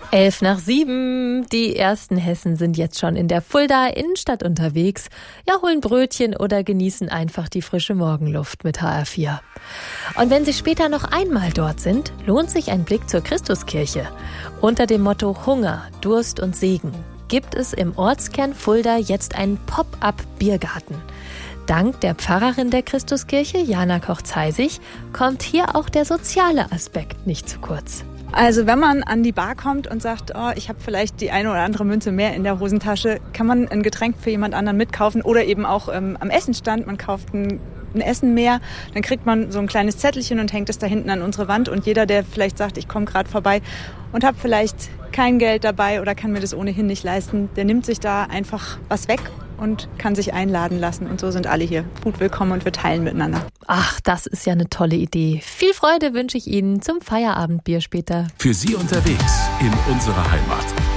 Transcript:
11:07. Die ersten Hessen sind jetzt schon in der Fuldaer Innenstadt unterwegs. Ja, holen Brötchen oder genießen einfach die frische Morgenluft mit HR4. Und wenn Sie später noch einmal dort sind, lohnt sich ein Blick zur Christuskirche. Unter dem Motto Hunger, Durst und Segen gibt es im Ortskern Fulda jetzt einen Pop-up-Biergarten. Dank der Pfarrerin der Christuskirche, Jana Koch-Zeisig, kommt hier auch der soziale Aspekt nicht zu kurz. Also wenn man an die Bar kommt und sagt, oh, ich habe vielleicht die eine oder andere Münze mehr in der Hosentasche, kann man ein Getränk für jemand anderen mitkaufen oder eben auch am Essenstand, man kauft ein Essen mehr, dann kriegt man so ein kleines Zettelchen und hängt es da hinten an unsere Wand und jeder, der vielleicht sagt, ich komme gerade vorbei und habe vielleicht kein Geld dabei oder kann mir das ohnehin nicht leisten, der nimmt sich da einfach was weg und kann sich einladen lassen. Und so sind alle hier gut willkommen und wir teilen miteinander. Ach, das ist ja eine tolle Idee. Viel Freude wünsche ich Ihnen zum Feierabendbier später. Für Sie unterwegs in unserer Heimat.